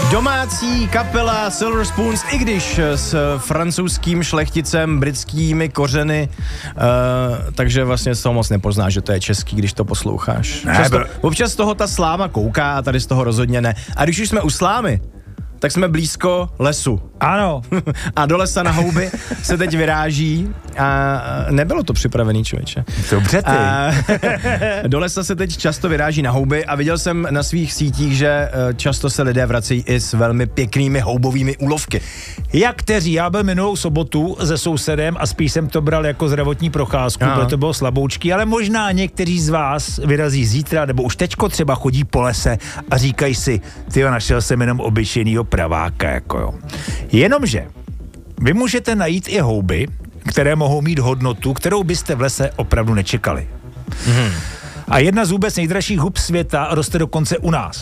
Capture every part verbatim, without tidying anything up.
Domácí kapela Silver Spoons, i když s francouzským šlechticem, britskými kořeny, uh, takže vlastně z toho moc nepoznáš, že to je český, když to posloucháš. Ne, Často, byl... občas z toho ta sláma kouká a tady z toho rozhodně ne. A když už jsme u slámy, tak jsme blízko lesu. Ano. A do lesa na houby se teď vyráží a nebylo to připravený, člověče. Dobře ty. A do lesa se teď často vyráží na houby a viděl jsem na svých sítích, že často se lidé vracejí i s velmi pěknými houbovými úlovky. Jak kteří? Já byl minulou sobotu se sousedem a spíš jsem to bral jako zdravotní procházku, protože to bylo slaboučky, ale možná někteří z vás vyrazí zítra, nebo už teďko třeba chodí po lese a říkají si, tyjo, našel jsem jenom obyčejnýho praváka, jako jo. Jenomže vy můžete najít i houby, které mohou mít hodnotu, kterou byste v lese opravdu nečekali. Hmm. A jedna z vůbec nejdražších hub světa roste dokonce u nás.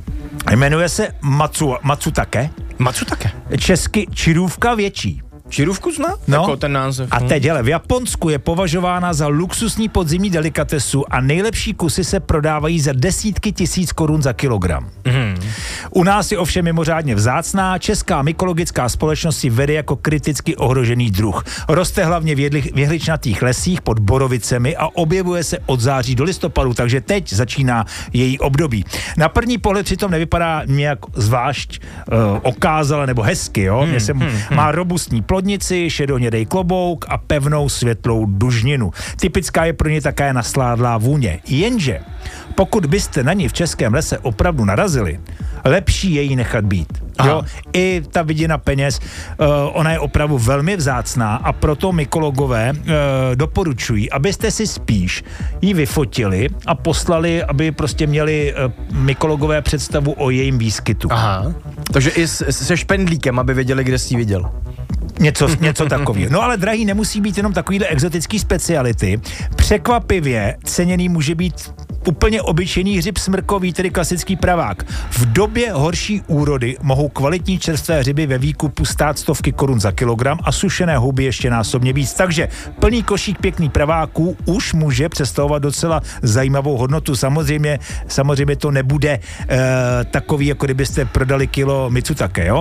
Jmenuje se Matsu, Matsutake. Matsutake? Česky čirůvka větší. Čirůvku zná? No. Jako ten název. A teď, hele, v Japonsku je považována za luxusní podzimní delikatesu a nejlepší kusy se prodávají za desítky tisíc korun za kilogram. Mm. U nás je ovšem mimořádně vzácná. Česká mykologická společnost si vede jako kriticky ohrožený druh. Roste hlavně v, jedli, v jehličnatých lesích pod borovicemi a objevuje se od září do listopadu, takže teď začíná její období. Na první pohled přitom nevypadá nějak zvlášť uh, okázale nebo hezky, jo? Mm. Se, mm. Má robustní plodnici, šedohnědej klobouk a pevnou světlou dužninu. Typická je pro ně také nasládlá vůně. Jenže pokud byste na ní v českém lese opravdu narazili, lepší je jí nechat být. Jo? I ta vidina peněz, uh, ona je opravdu velmi vzácná a proto mykologové uh, doporučují, abyste si spíš ji vyfotili a poslali, aby prostě měli uh, mykologové představu o jejím výskytu. Aha. Takže i s, se špendlíkem, aby věděli, kde jsi ji viděl. Něco, něco takového. No ale drahý, nemusí být jenom takovýhle exotický speciality. Překvapivě ceněný může být úplně obyčejný hřib smrkový, tedy klasický pravák. V době horší úrody mohou kvalitní čerstvé hřiby ve výkupu stát stovky korun za kilogram a sušené houby ještě násobně víc. Takže plný košík pěkný praváků už může představovat docela zajímavou hodnotu. Samozřejmě, samozřejmě to nebude e, takový, jako kdybyste prodali kilo Matsutake, jo?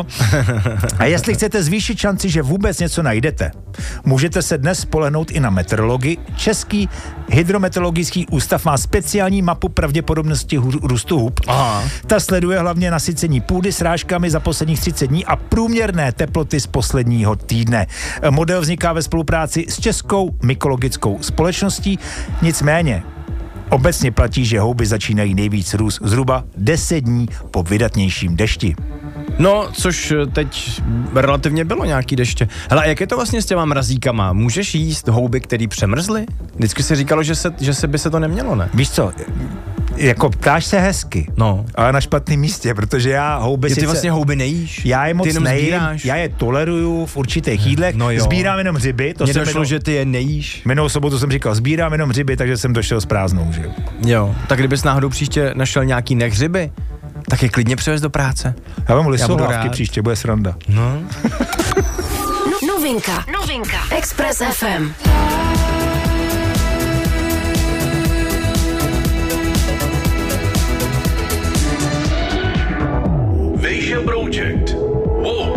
A jestli chcete zvýšit šanci, že vůbec něco najdete, můžete se dnes spolehnout i na meteorologii. Český hydrometeorologický ústav má speciální mapu pravděpodobnosti růstu hub. Aha. Ta sleduje hlavně nasycení půdy srážkami za posledních třicet dní a průměrné teploty z posledního týdne. Model vzniká ve spolupráci s Českou mykologickou společností. Nicméně obecně platí, že houby začínají nejvíc růst zhruba deset dní po vydatnějším dešti. No, což teď relativně bylo nějaký deště. Hele, a jak je to vlastně s těma mrazíkama? Můžeš jíst houby, které přemrzly? Vždycky se říkalo, že, se, že se by se to nemělo, ne? Víš co, jako ptáš se hezky, no. Ale na špatném místě, protože já houby je, sice... Ty vlastně houby nejíš? Já je moc nejím, sbíráš. Já je toleruju v určitých jídlech, no sbírám jenom hřiby. To Mně jsem došlo, minul, že ty je nejíš. Minulou sobotu jsem říkal, sbírám jenom hřiby, takže jsem došel s prázdnou, že jo. Jo, tak kdybys náhodou příště našel nějaký nehřiby, tak je klidně přivez do práce. Já vám lisohlávky příště, bude sranda. No. Novinka, novinka, Express ef em. Vasia Project. Wow.